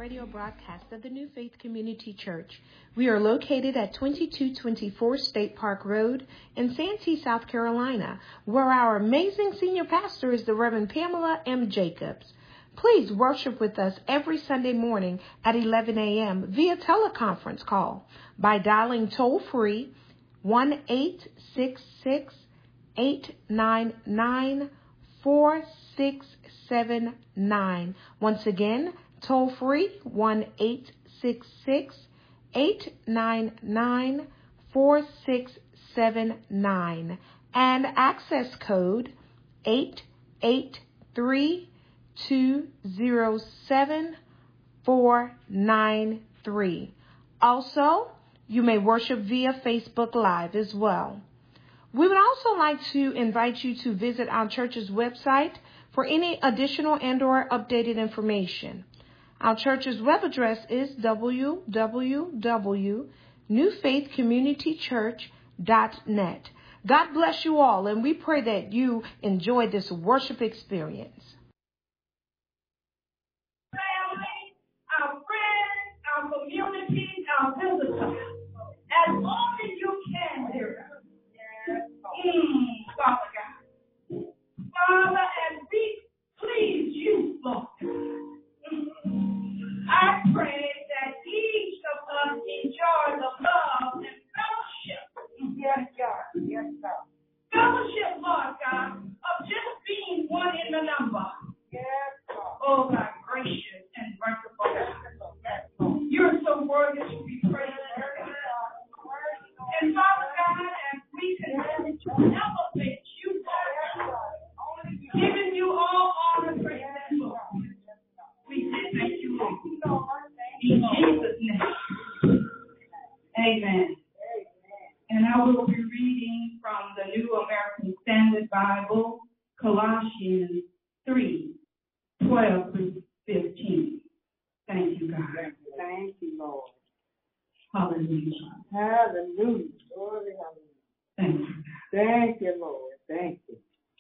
radio broadcast of the New Faith Community Church. We are located at 2224 State Park Road in Santee, South Carolina, where our amazing senior pastor is the Reverend Pamela M. Jacobs. Please worship with us every Sunday morning at 11 a.m. via teleconference call by dialing toll-free 1-866-899-4679. Once again, toll-free 1-866-899-4679 and access code 883-207-493. Also, you may worship via Facebook Live as well. We would also like to invite you to visit our church's website for any additional and/or updated information. Our church's web address is www.newfaithcommunitychurch.net. God bless you all, and we pray that you enjoy this worship experience. Family, our friends, our community, our visitors, as long as you can, dear Father God. Father, as we please you, Lord, I pray that each of us enjoy the love and fellowship. Yes, God. Yes, God. Fellowship, Lord God, of just being one in the number. Yes, God. Oh, God, gracious and merciful God. You're so worthy to be praised. And Father God, as we continue to elevate you, Lord, giving you all honor, praise, and glory, we say thank you, Lord. In Jesus' name. Amen. And I will be reading from the New American Standard Bible, Colossians 3:12-15. Thank you, God. Thank you, Lord. Hallelujah. Hallelujah. Glory, hallelujah. Thank you. Thank you, Lord. Thank you.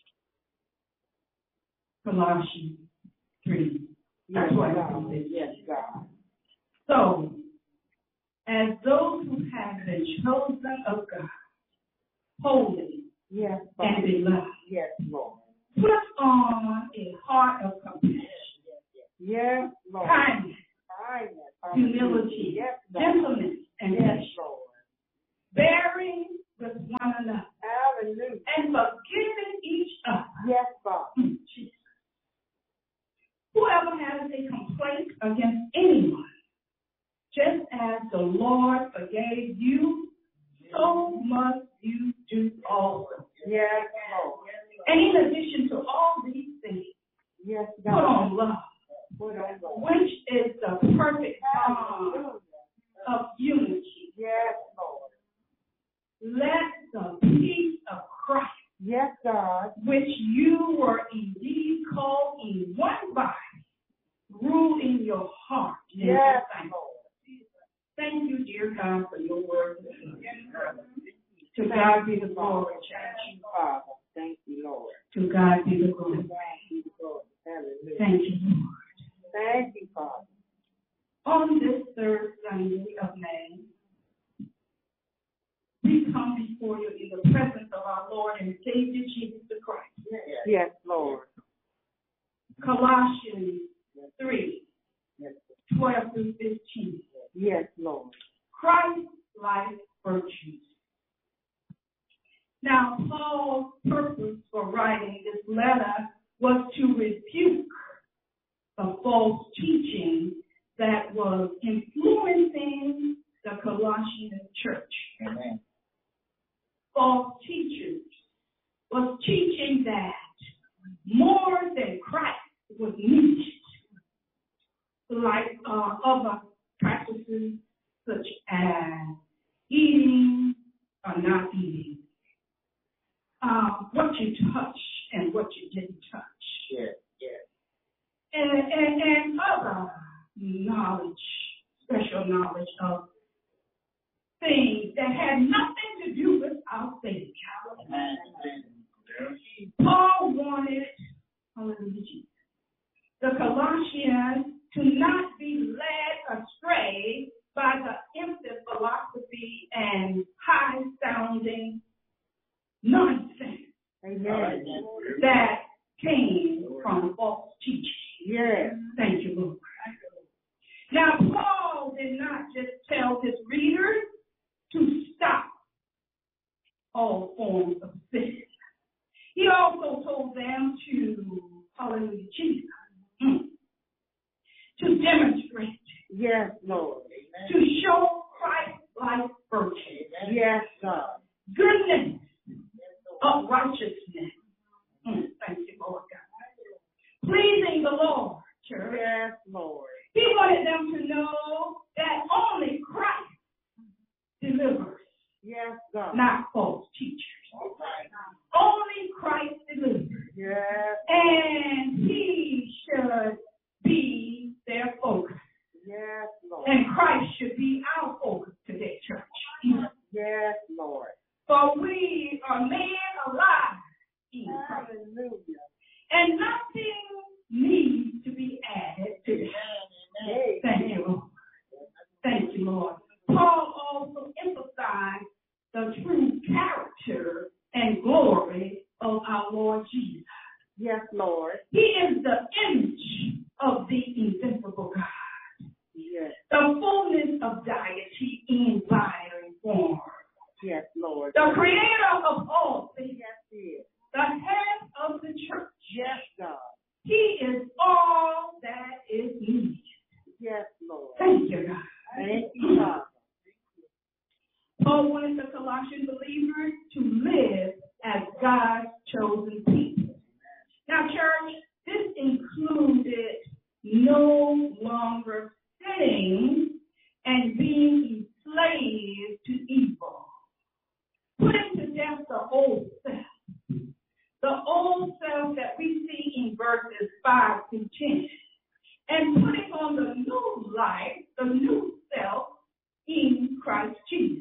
Colossians 3. Yes, That's what God. it is. Yes, God. So, as those who have been chosen of God, holy Yes, and beloved, yes, Lord. put on a heart of compassion, Yes, Lord. kindness, humility, yes, gentleness, and yes, patience, Lord. bearing with one another, Hallelujah. and forgiving each other. Yes, God. Jesus. Whoever has a complaint against anyone, just as the Lord forgave you, so must you do also. Yes, Lord. And in addition to all these things, Yes, put God. on love, Put on Lord. which is the perfect bond of unity. Yes, Lord. Let the peace of Christ, Yes, God. which you were indeed called in one body, rule in your heart. Yes, Lord. Thank you, dear God, for your word. To God be the glory. Thank you, Father. Thank you, Lord. To God be the glory. Thank you, Lord. Hallelujah. Thank you, Lord. Thank you, Father. On this third Sunday of May, we come before you in the presence of our Lord and Savior Jesus the Christ. Yes, Lord. Colossians 3:12-15. Yes, Lord. Christ-like virtues. Now, Paul's purpose for writing this letter was to rebuke the false teaching that was influencing the Colossian church. Amen. False teachers was teaching that more than Christ was needed, like other practices such as eating or not eating, what you touch and what you didn't touch, Yes, yes. and other knowledge, special knowledge of things that had nothing to do with our Savior. Paul wanted, hallelujah, the Colossians to not be led astray by the empty philosophy and high-sounding nonsense Amen. that came from false teaching. Yes. Thank you, Lord. Now, Paul did not just tell his readers to stop all forms of sin. He also told them to, hallelujah, Jesus, to demonstrate, Yes, Lord. to show Christ-like virtue, Yes, God. goodness, of righteousness. Thank you, Lord God. Pleasing the Lord, church. Yes, Lord. He wanted them to know that only Christ delivers, Yes, God. not false teachers. Only Christ delivers. Yes, And he should be their focus. yes, Lord. And Christ should be our focus today, church. Yes, Lord. For we are made alive in Christ. Hallelujah. And nothing needs to be added to it. Thank you, Lord. Thank you, Lord. Paul also emphasized the true character and glory of our Lord Jesus. Yes, Lord. He is the image of the invisible God, Yes, the fullness of deity in body form, yes, Lord. the creator of all things, Yes, He is. the head of the church. Yes, God. He is all that is needed. Yes, Lord. Thank you, God. Thank you, Father. Paul wanted the Colossian believers to live as God's chosen people. Now, church, this included no longer sinning and being enslaved to evil, putting to death the old self that we see in verses 5 through 10, and putting on the new life, the new self in Christ Jesus.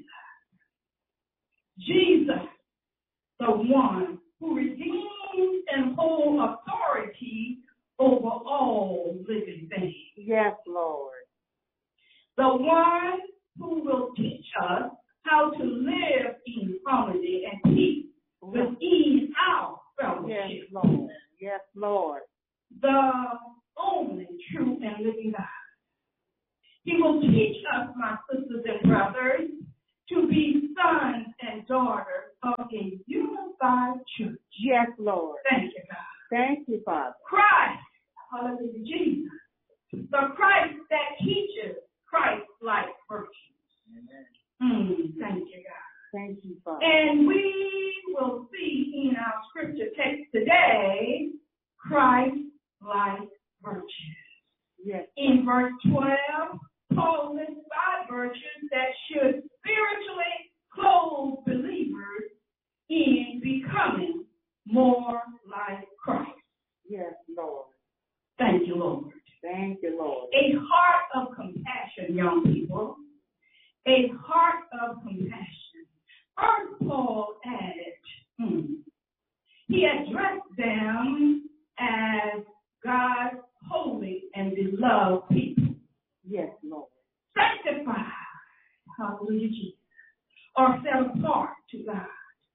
Jesus, the one who redeems and holds authority over all living things. Yes, Lord. The one who will teach us how to live in harmony and peace within our fellowship. Yes, Lord. Yes, Lord. The only true and living God. He will teach us, my sisters and brothers, to be sons and daughters of a unified church. Yes, Lord. Thank you, God. Thank you, Father. Christ, hallelujah, Jesus, the Christ that teaches Christ-like virtues. Thank you, God. Thank you, Father. And we will see in our scripture text today, Christ-like virtues. Yes. In verse 12, Paul lists 5 virtues that should spiritually clothe believers in becoming more like Christ. Yes, Lord. Thank you, Lord. Thank you, Lord. A heart of compassion, young people. A heart of compassion. First, Paul added, he addressed them as God's holy and beloved people. Yes, Lord. Sanctified, hallelujah, Jesus, or set apart to God.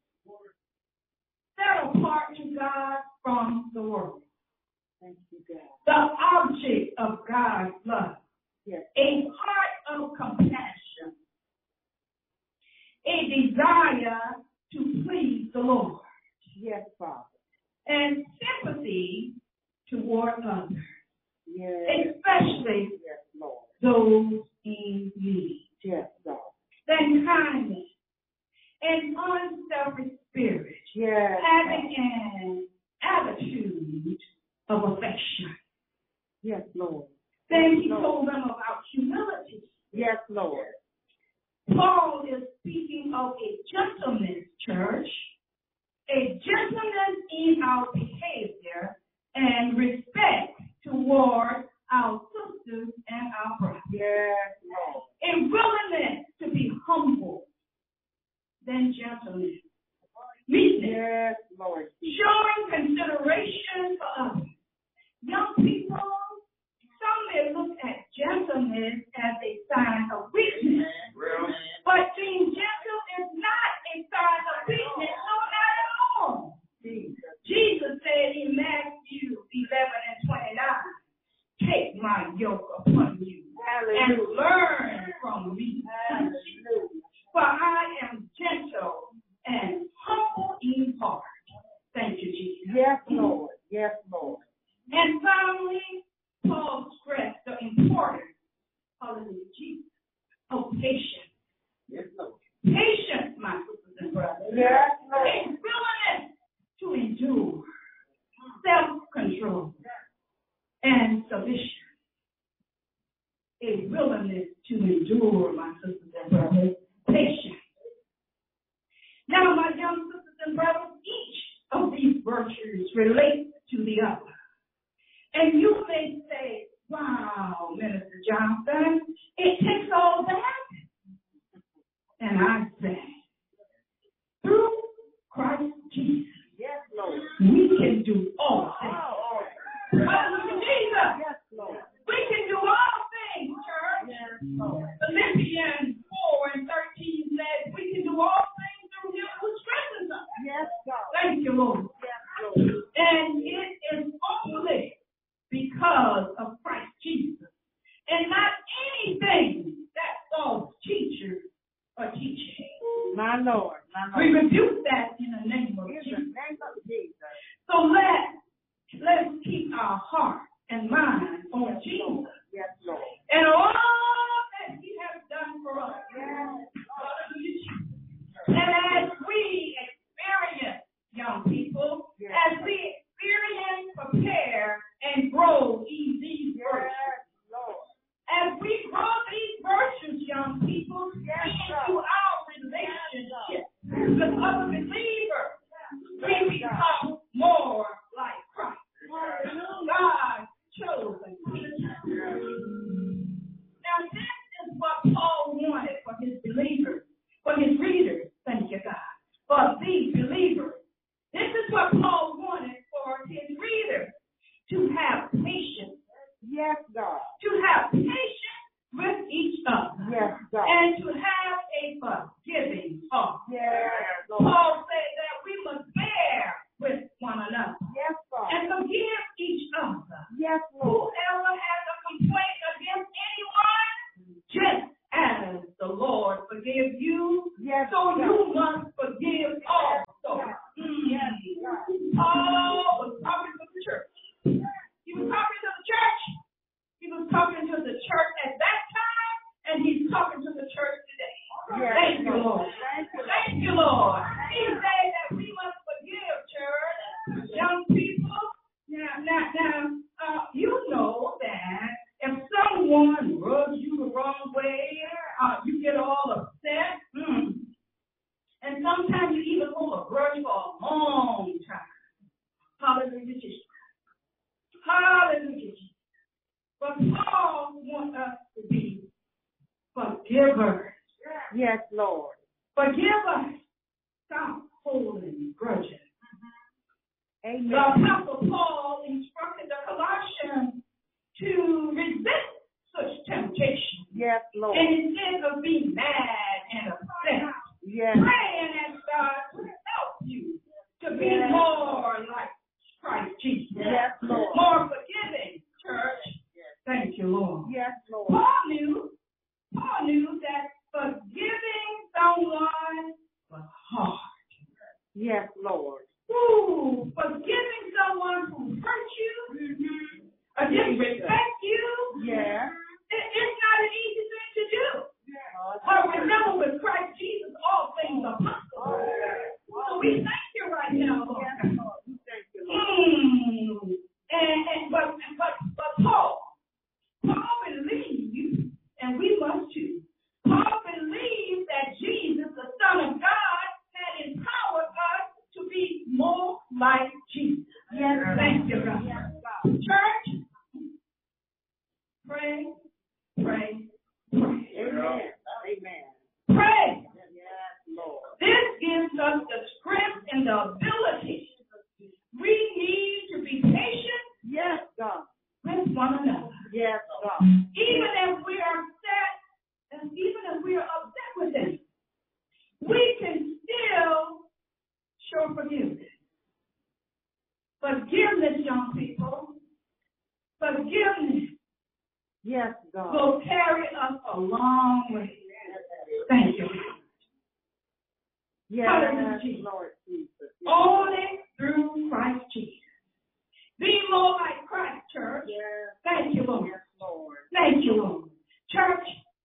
Set apart to God from the world. Thank you, God. The object of God's love. Yes. A heart of compassion. A desire to please the Lord. Yes, Father. And sympathy toward others. Yes. Especially Yes, Lord. those in need. Yes, God. Then kindness and unselfish spirit. Yes. Having an attitude of affection. Yes, Lord. Then he told them about humility. Yes, Lord. Paul is speaking of a gentleness, church, a gentleness in our behavior and respect toward our sisters and our brothers. Yes, Lord. A willingness to be humble, then gentleness, meekness, Yes, Lord. showing consideration for others. Young people, some may look willingness as a sign of weakness. But being gentle is not a sign of weakness, no, not at all. Jesus said in Matthew 11:29, take my yoke upon you and learn from me. For I am gentle and humble in heart. Thank you, Jesus. Yes, Lord. Yes, Lord. And finally, Paul stressed the importance, hallelujah, Jesus, of patience. Yes, Lord. Patience, my sisters and brothers. Yes, Lord. A willingness to endure, self-control, and submission. A willingness to endure, my sisters and brothers, patience. Now, my young sisters and brothers, each of these virtues relate to the other. And you may say, wow, Minister Johnson, it takes all that. And I say, through Christ Jesus, Yes, Lord. we can do all things. Hallelujah, Jesus. Yes, Lord. We can do all things, church. Yes, Lord. Philippians 4:13 says we can do all things through him who strengthens us. Yes, God. Thank you, Lord. Yes, Lord. And it is only because of Christ Jesus and not anything that false teachers are teaching. My Lord. My We Lord. rebuke that in the name of In the Jesus. name of Jesus. So let's keep our heart and mind on Jesus Yes, Lord. and all that he has done for us. Yes. Hallelujah. And as we experience, young people, Yes. as we experience, prepare, and grow in these virtues, Yes, Lord. as we grow these virtues, young people, Yes, into our relationship with other believers, we become more like Christ. God chosen. Now, this is what Paul wanted for his believers, for his readers. Thank you, God. For these believers. This is what Paul wanted for his readers, to have patience, Yes, God. to have patience with each other, Yes, God. and to have a forgiving heart. Yes, Lord. Paul said that we must bear with one another Yes, God. and forgive each other. Yes, Lord. Whoever has a complaint against anyone, just as the Lord forgive you, Yes, so God. you must forgive also. Yes, God. Paul was talking to the church. He was talking to the church. He was talking to the church at that time, and he's talking to the church today. Yes, Thank you, Lord. Thank you, Lord. Thank you, Lord. He said that we must forgive, church. Young people, now, you know that if someone rubs you the wrong way, you get all upset. And sometimes you even hold a grudge for a long time. Hallelujah, Jesus. Hallelujah, Jesus. But Paul wants us to be forgivers. Yes, Lord. Forgive us. Stop holding grudges. Amen. The Apostle Paul instructed the Colossians to resist such temptation. Yes, Lord. And instead of being mad and upset, Yes. pray and ask God to help you to be Yes. more like Christ Jesus. Yes, Lord. More forgiving, church. Thank you, Lord. Yes, Lord. Paul knew that forgiving someone was hard. Yes, Lord. Ooh, forgiving someone who hurt you or disrespect you, Yeah. it's not an easy thing to do. But remember, with Christ Jesus, all things are possible. So we thank you right now, Lord. Yes, Lord. We thank you, Lord. But Paul believed, and we must too. Paul believed that Jesus, the Son of God, had empowered us to be more like Jesus. Yes, Thank you, God. Yes, God. Church, pray, pray, pray. Amen. Amen. Pray. Yes, Lord. This gives us the strength and the ability we need to be patient Yes, God. with one another. Yes, God. Even if we're Yes, God. will carry us a long way. Thank you. Yes, Hallelujah. Lord Jesus. Only through Christ Jesus. Be more like Christ, church. Yes. Thank you, Lord. Yes, Lord. Thank you, Lord. Church,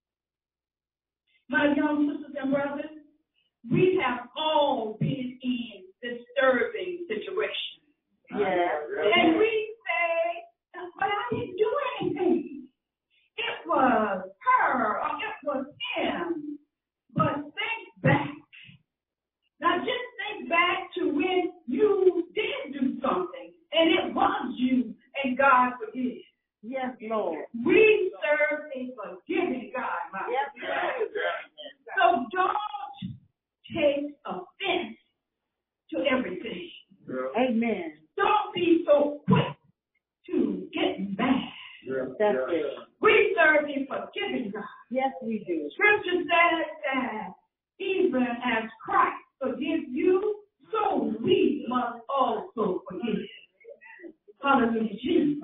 my young sisters and brothers, we have all been in disturbing situations. Yes. And we say, but I didn't do anything. It was her or it was him. But think back. Now just think back to when you did do something and it was you and God forgives. Yes, Lord. We serve a forgiving God, my Yes, friend. Lord. So don't take offense to everything. Amen. Don't be so quick to get mad. That's it. We serve a forgiving God. Yes, we do. Scripture says that even as Christ forgives you, so we must also forgive. Hallelujah, Jesus.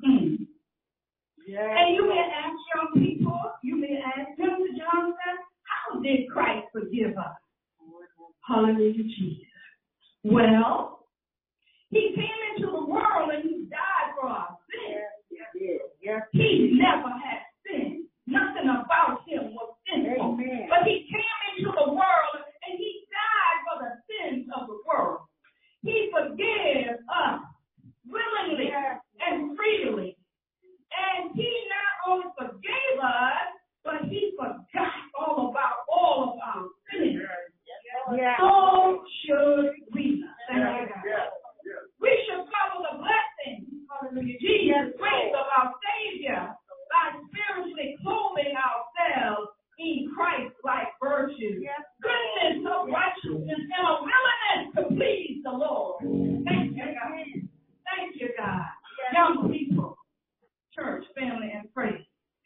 Yes. And you may ask young people, you may ask Mr. Johnson, how did Christ forgive us? Hallelujah, Jesus. Well, he came into the world and he died for our sins. Yes. He never had sin. Nothing about him was sinful. Amen. But he came into the world and he died for the sins of the world. He forgives us willingly and freely. And he not only forgave us, but he forgot all about all of our sins. Yes. So should we. Thank you, God. We should follow the blessings, hallelujah, Jesus, grace of our Savior by spiritually clothing ourselves in Christ-like virtues, goodness of righteousness, and a willingness to please the Lord. Thank you, God. Thank you, God. Young people, church, family, and friends.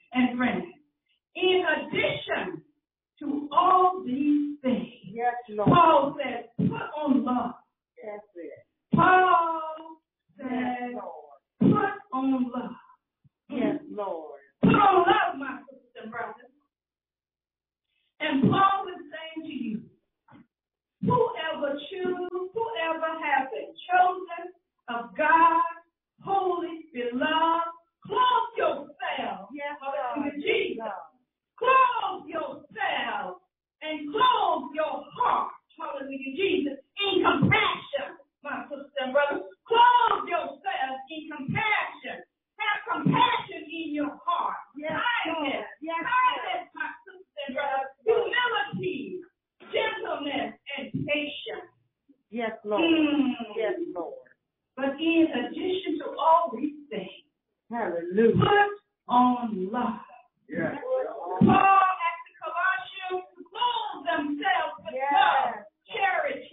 In addition to all these things, Yes, Lord. Paul says, put on love. That's it. Paul Yes, says, Lord. put on love. Yes, Lord. Put on love, my sisters and brothers. And Paul is saying to you, whoever has been chosen of God, holy, beloved, clothe yourselves. Yes, Hallelujah, God. Jesus. Clothe yourselves and clothe your heart. Hallelujah, Jesus. In compassion, my sisters and brothers. Clothe yourselves in compassion. Have compassion in your heart. Yes, Kindness. yes, Kindness, my sisters and brothers. Humility, gentleness, and patience. Yes, Lord. Yes, Lord. But in addition to all these things, Hallelujah. put on love. Yes. Paul